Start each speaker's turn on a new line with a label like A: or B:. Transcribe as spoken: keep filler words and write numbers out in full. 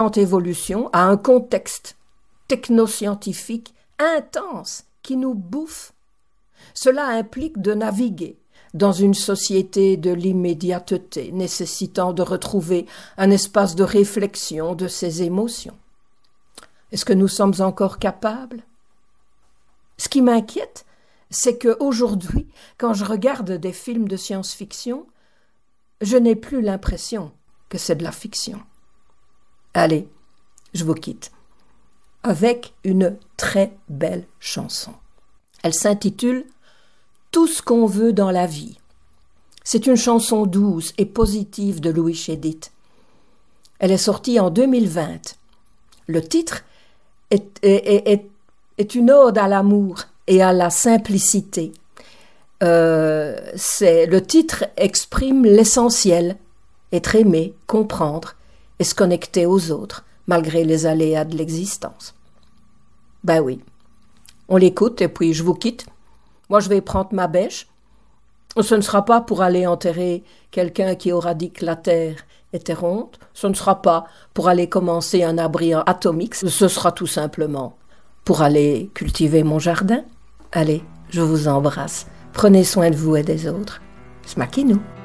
A: évolution à un contexte technoscientifique intense qui nous bouffe. Cela implique de naviguer dans une société de l'immédiateté, nécessitant de retrouver un espace de réflexion de ses émotions. Est-ce que nous sommes encore capables? Ce qui m'inquiète, c'est qu'aujourd'hui, quand je regarde des films de science-fiction, je n'ai plus l'impression que c'est de la fiction. Allez, je vous quitte avec une très belle chanson. Elle s'intitule « Tout ce qu'on veut dans la vie ». C'est une chanson douce et positive de Louis Chédid. Elle est sortie en deux mille vingt. Le titre est, est, est, est une ode à l'amour et à la simplicité. Euh, c'est, le titre exprime l'essentiel, être aimé, comprendre et se connecter aux autres, malgré les aléas de l'existence. Ben oui, on l'écoute et puis je vous quitte. Moi, je vais prendre ma bêche. Ce ne sera pas pour aller enterrer quelqu'un qui aura dit que la Terre était ronde. Ce ne sera pas pour aller commencer un abri atomique. Ce sera tout simplement pour aller cultiver mon jardin. Allez, je vous embrasse. Prenez soin de vous et des autres. Smakinou.